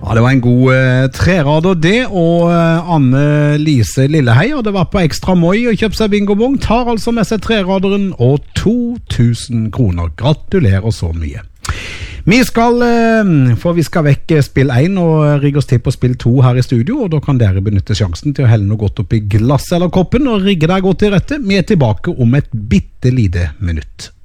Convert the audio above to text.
Ja, det var en god trerader det, og Anne-Lise Lilleheier, det var på Ekstra Moi og kjøpt seg bingobong, tar altså med seg treraderen og 2000 kroner. Gratulerer så mye. Vi skal vekk spill 1 og rigge oss til på spill 2 her i studio, og da kan dere benytte sjansen til å helle noe godt opp i glass eller koppen og rigge deg godt til rette. Vi tilbake om et bittelite minutt.